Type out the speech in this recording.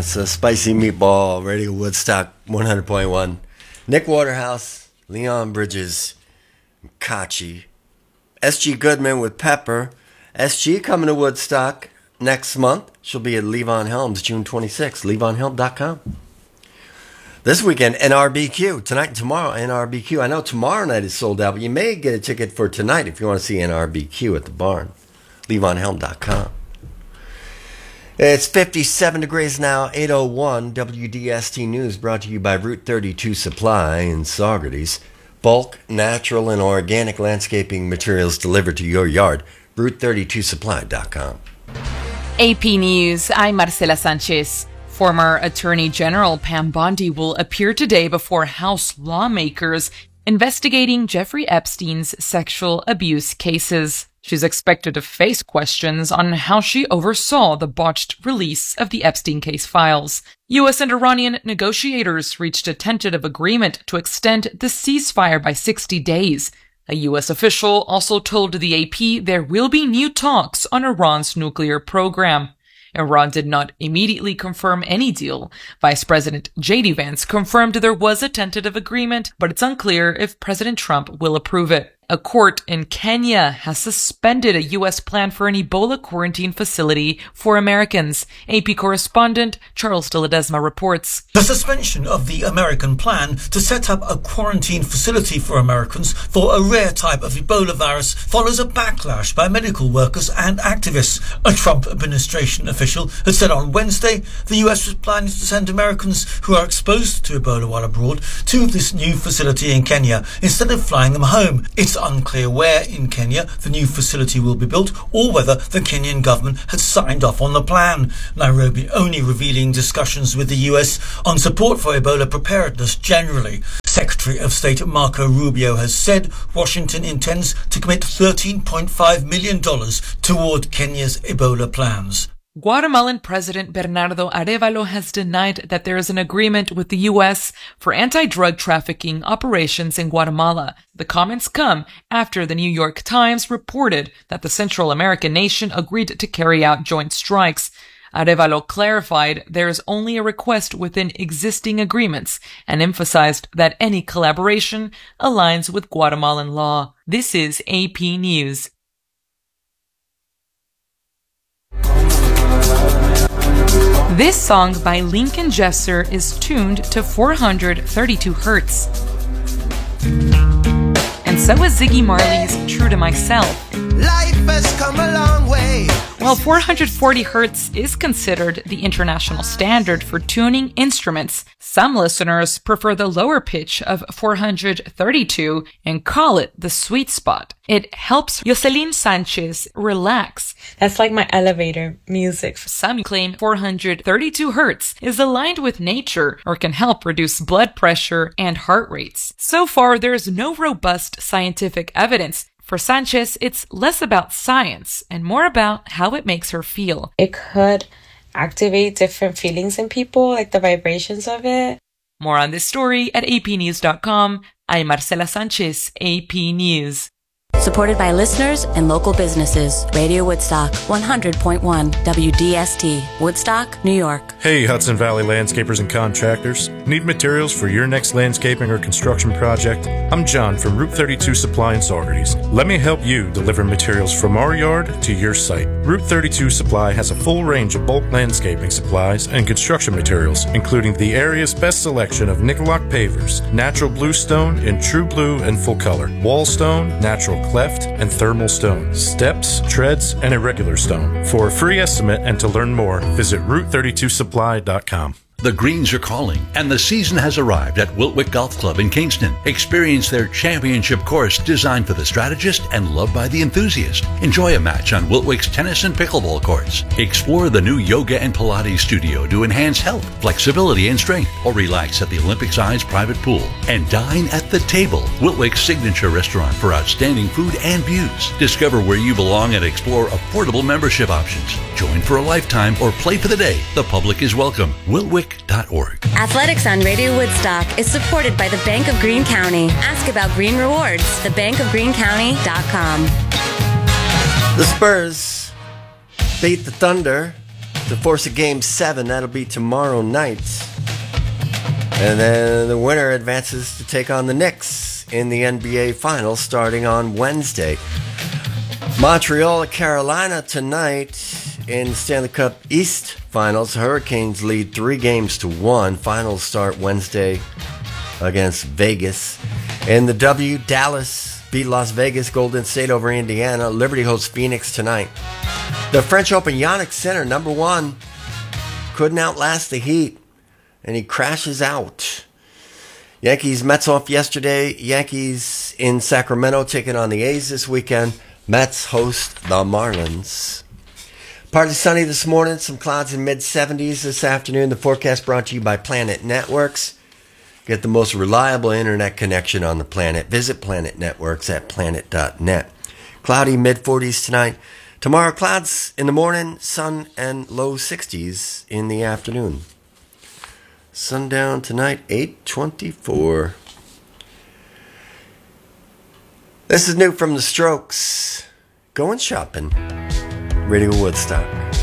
It's a Spicy Meatball, Radio Woodstock 100.1. Nick Waterhouse, Leon Bridges, Kachi, SG Goodman with Pepper. SG coming to Woodstock next month. She'll be at Levon Helms June 26th, levonhelm.com. This weekend, NRBQ. Tonight and tomorrow, NRBQ. I know tomorrow night is sold out, but you may get a ticket for tonight if you want to see NRBQ at the barn. levonhelm.com. It's 57 degrees now, 8:01. WDST News brought to you by Route 32 Supply in Saugerties. Bulk, natural, and organic landscaping materials delivered to your yard. Route32supply.com. AP News, I'm Marcela Sanchez. Former Attorney General Pam Bondi will appear today before House lawmakers investigating Jeffrey Epstein's sexual abuse cases. She's expected to face questions on how she oversaw the botched release of the Epstein case files. U.S. and Iranian negotiators reached a tentative agreement to extend the ceasefire by 60 days. A U.S. official also told the AP there will be new talks on Iran's nuclear program. Iran did not immediately confirm any deal. Vice President J.D. Vance confirmed there was a tentative agreement, but it's unclear if President Trump will approve it. A court in Kenya has suspended a U.S. plan for an Ebola quarantine facility for Americans. AP correspondent Charles de Ledesma reports. The suspension of the American plan to set up a quarantine facility for Americans for a rare type of Ebola virus follows a backlash by medical workers and activists. A Trump administration official had said on Wednesday the U.S. was planning to send Americans who are exposed to Ebola while abroad to this new facility in Kenya instead of flying them home. It's unclear where in Kenya the new facility will be built or whether the Kenyan government has signed off on the plan. Nairobi only revealing discussions with the US on support for Ebola preparedness generally. Secretary of State Marco Rubio has said Washington intends to commit $13.5 million toward Kenya's Ebola plans. Guatemalan President Bernardo Arévalo has denied that there is an agreement with the U.S. for anti-drug trafficking operations in Guatemala. The comments come after the New York Times reported that the Central American nation agreed to carry out joint strikes. Arévalo clarified there is only a request within existing agreements and emphasized that any collaboration aligns with Guatemalan law. This is AP News. This song by Lincoln Jesser is tuned to 432 hertz. And so is Ziggy Marley's True to Myself. Life has come a long way. While 440 hertz is considered the international standard for tuning instruments, some listeners prefer the lower pitch of 432 and call it the sweet spot. It helps Jocelyn Sanchez relax. That's like my elevator music. Some claim 432 hertz is aligned with nature or can help reduce blood pressure and heart rates. So far, there's no robust scientific evidence. For Sanchez, it's less about science and more about how it makes her feel. It could activate different feelings in people, like the vibrations of it. More on this story at apnews.com. I'm Marcela Sanchez, AP News. Supported by listeners and local businesses. Radio Woodstock, 100.1 WDST, Woodstock, New York. Hey, Hudson Valley landscapers and contractors. Need materials for your next landscaping or construction project? I'm John from Route 32 Supply in Saugerties. Let me help you deliver materials from our yard to your site. Route 32 Supply has a full range of bulk landscaping supplies and construction materials, including the area's best selection of Nicoloc pavers, natural blue stone in true blue and full color, wall stone, natural cleft, and thermal stone, steps, treads, and irregular stone. For a free estimate and to learn more, visit Route32Supply.com. The Greens are calling, and the season has arrived at Wiltwick Golf Club in Kingston. Experience their championship course designed for the strategist and loved by the enthusiast. Enjoy a match on Wiltwick's tennis and pickleball courts. Explore the new yoga and Pilates studio to enhance health, flexibility, and strength, or relax at the Olympic-sized private pool. And dine at the table, Wiltwick's signature restaurant for outstanding food and views. Discover where you belong and explore affordable membership options. Join for a lifetime or play for the day. The public is welcome. Wiltwick.org. Athletics on Radio Woodstock is supported by the Bank of Greene County. Ask about Green Rewards, thebankofgreenecounty.com. The Spurs beat the Thunder to force a Game 7. That'll be tomorrow night. And then the winner advances to take on the Knicks in the NBA Finals starting on Wednesday. Montreal at Carolina tonight in Stanley Cup East Finals. Hurricanes lead 3-1. Finals start Wednesday against Vegas. In the W, Dallas beat Las Vegas. Golden State over Indiana. Liberty hosts Phoenix tonight. The French Open, Jannik Sinner, number 1, couldn't outlast the Heat, and he crashes out. Yankees Mets off yesterday. Yankees in Sacramento taking on the A's this weekend. Mets host the Marlins. Partly sunny this morning. Some clouds in mid-70s this afternoon. The forecast brought to you by Planet Networks. Get the most reliable internet connection on the planet. Visit Planet Networks at planet.net. Cloudy mid-40s tonight. Tomorrow, clouds in the morning, sun and low 60s in the afternoon. Sundown tonight, 8:24. This is new from The Strokes. Going shopping. Radio Woodstock.